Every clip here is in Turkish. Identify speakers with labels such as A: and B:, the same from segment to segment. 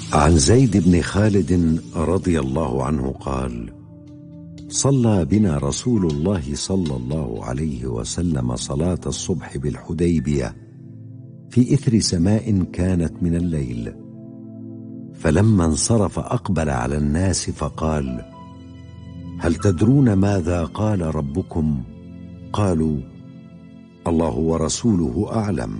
A: عن زيد بن خالد رضي الله عنه قال: صلى بنا رسول الله صلى الله عليه وسلم صلاة الصبح بالحديبية في إثر سماء كانت من الليل، فلما انصرف أقبل على الناس فقال: هل تدرون ماذا قال ربكم؟ قالوا: الله ورسوله أعلم.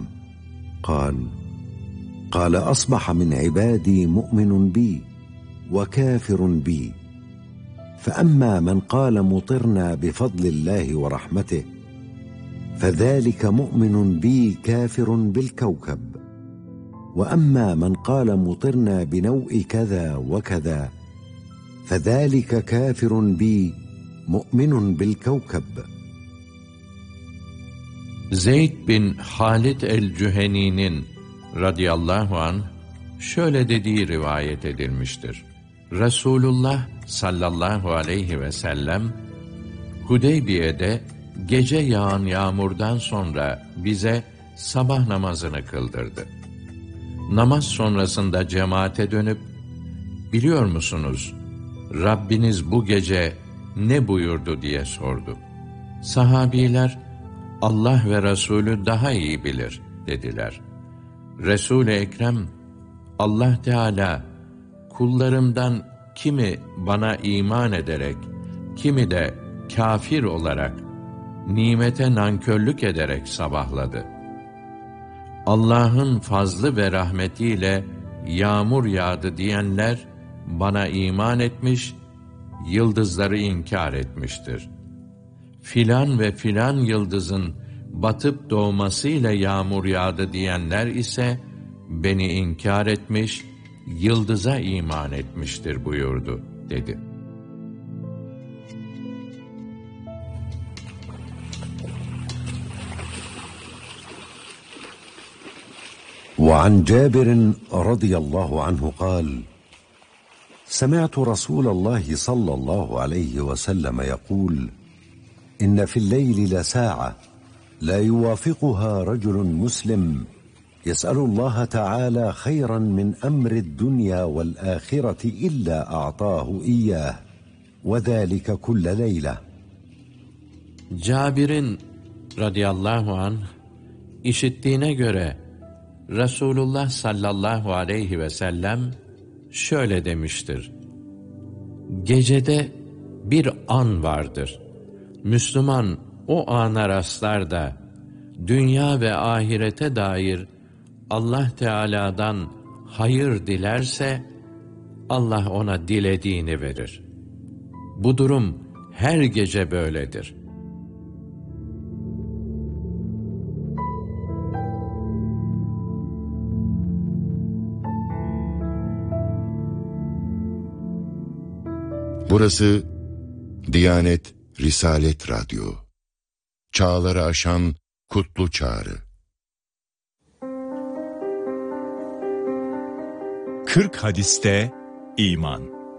A: قال: أصبح من عبادي مؤمن بي وكافر بي، فأما من قال مطرنا بفضل الله ورحمته فذلك مؤمن بي كافر بالكوكب، وأما من قال مطرنا بنوء كذا وكذا فذلك كافر بي مؤمن بالكوكب.
B: Zeyd bin Halid el-Cüheni'nin radıyallahu anh şöyle dediği rivayet edilmiştir. Resulullah sallallahu aleyhi ve sellem Hudeybiye'de gece yağan yağmurdan sonra bize sabah namazını kıldırdı. Namaz sonrasında cemaate dönüp, biliyor musunuz, Rabbiniz bu gece ne buyurdu diye sordu. Sahabiler, Allah ve Resulü daha iyi bilir dediler. Resul-i Ekrem, Allah Teala, kullarımdan kimi bana iman ederek, kimi de kafir olarak, nimete nankörlük ederek sabahladı. Allah'ın fazlı ve rahmetiyle yağmur yağdı diyenler, bana iman etmiş, yıldızları inkar etmiştir. Filan ve filan yıldızın batıp doğmasıyla yağmur yağdı diyenler ise, beni inkar etmiş, yıldıza iman etmiştir buyurdu, dedi.
A: وعن جابر رضي الله عنه قال: سمعت رسول الله صلى الله عليه وسلم يقول: إن في الليل لساعة لا يوافقها رجل مسلم يسأل الله تعالى خيرا من أمر الدنيا والآخرة إلا أعطاه إياه وذلك كل ليلة.
B: Cabir'in radıyallahu anh işittiğine göre Resulullah sallallahu aleyhi ve sellem şöyle demiştir: gecede bir an vardır. Müslüman o ana rastlar da dünya ve ahirete dair Allah Teala'dan hayır dilerse Allah ona dilediğini verir. Bu durum her gece böyledir.
C: Burası Diyanet Risalet Radyo. Çağları aşan kutlu çağrı.
D: 40 hadiste iman.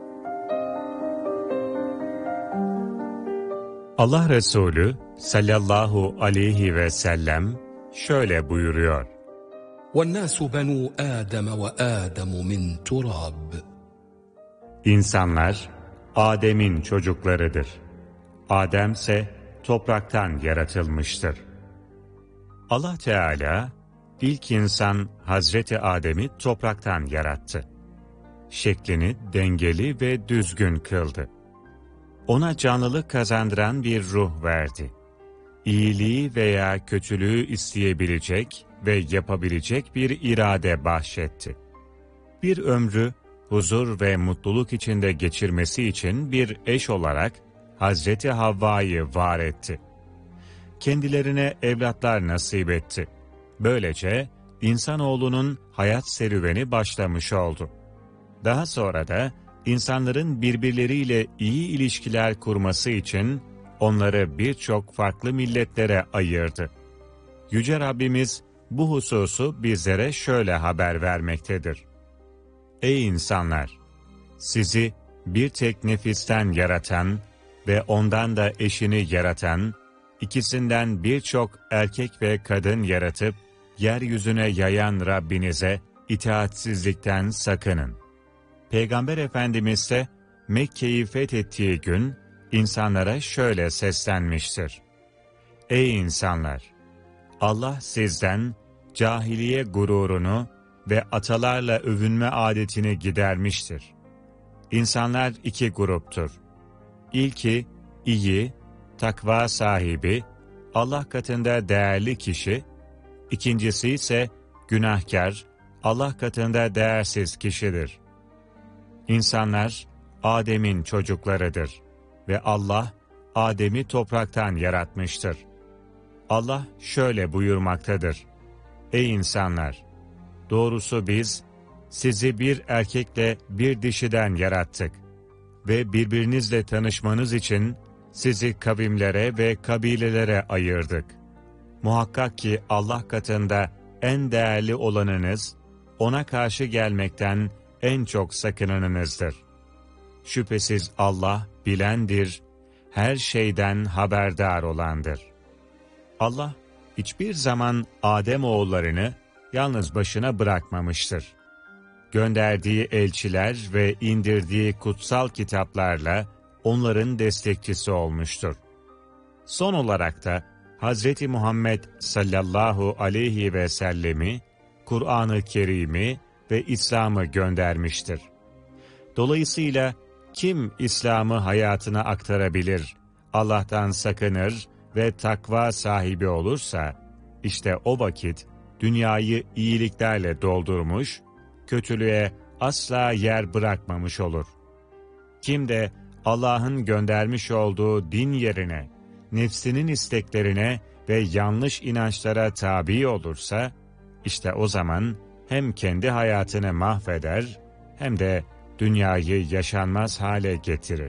D: Allah Resulü sallallahu aleyhi ve sellem şöyle buyuruyor:
E: وَالنَّاسُ بَنُوا آدَمَ وَآدَمُ مِنْ تُرَابٍ.
D: İnsanlar Adem'in çocuklarıdır. Adem ise topraktan yaratılmıştır. Allah Teala ilk insan Hazreti Adem'i topraktan yarattı. Şeklini dengeli ve düzgün kıldı. Ona canlılık kazandıran bir ruh verdi. İyiliği veya kötülüğü isteyebilecek ve yapabilecek bir irade bahşetti. Bir ömrü huzur ve mutluluk içinde geçirmesi için bir eş olarak Hazreti Havva'yı var etti. Kendilerine evlatlar nasip etti. Böylece insanoğlunun hayat serüveni başlamış oldu. Daha sonra da insanların birbirleriyle iyi ilişkiler kurması için onları birçok farklı milletlere ayırdı. Yüce Rabbimiz bu hususu bizlere şöyle haber vermektedir: Ey insanlar! Sizi bir tek nefisten yaratan ve ondan da eşini yaratan, ikisinden birçok erkek ve kadın yaratıp, yeryüzüne yayan Rabbinize itaatsizlikten sakının. Peygamber Efendimiz ise Mekke'yi fethettiği gün insanlara şöyle seslenmiştir: Ey insanlar! Allah sizden cahiliye gururunu ve atalarla övünme adetini gidermiştir. İnsanlar iki gruptur. İlki iyi, takva sahibi, Allah katında değerli kişi, ikincisi ise günahkar, Allah katında değersiz kişidir. İnsanlar Adem'in çocuklarıdır ve Allah Adem'i topraktan yaratmıştır. Allah şöyle buyurmaktadır: Ey insanlar! Doğrusu biz sizi bir erkekle bir dişiden yarattık ve birbirinizle tanışmanız için sizi kavimlere ve kabilelere ayırdık. Muhakkak ki Allah katında en değerli olanınız, ona karşı gelmekten en çok sakınanınızdır. Şüphesiz Allah bilendir, her şeyden haberdar olandır. Allah hiçbir zaman Adem oğullarını yalnız başına bırakmamıştır. Gönderdiği elçiler ve indirdiği kutsal kitaplarla onların destekçisi olmuştur. Son olarak da Hz. Muhammed sallallahu aleyhi ve sellemi, Kur'an-ı Kerim'i ve İslam'ı göndermiştir. Dolayısıyla kim İslam'ı hayatına aktarabilir, Allah'tan sakınır ve takva sahibi olursa, işte o vakit dünyayı iyiliklerle doldurmuş, kötülüğe asla yer bırakmamış olur. Kim de Allah'ın göndermiş olduğu din yerine, nefsinin isteklerine ve yanlış inançlara tabi olursa, işte o zaman hem kendi hayatını mahveder, hem de dünyayı yaşanmaz hale getirir.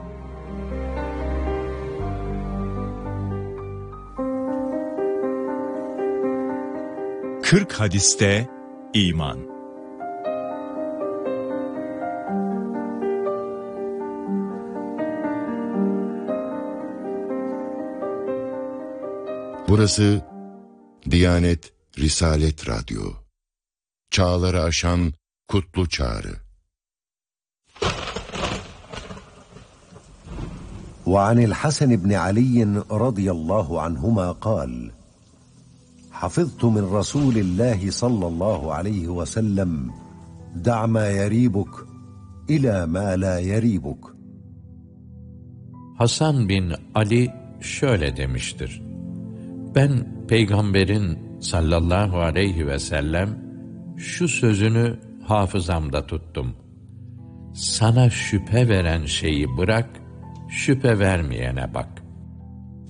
F: Kırk hadiste iman.
C: Burası Diyanet Risalet Radyo. Çağları aşan kutlu çağrı.
A: وعن الحسن بن علي رضي الله عنهما قال: حفظت من رسول الله صلى الله عليه وسلم: دع ما يريبك إلى ما لا يريبك.
B: Hasan bin Ali şöyle demiştir: Ben Peygamberin sallallahu aleyhi ve sellem şu sözünü hafızamda tuttum: Sana şüphe veren şeyi bırak, şüphe vermeyene bak.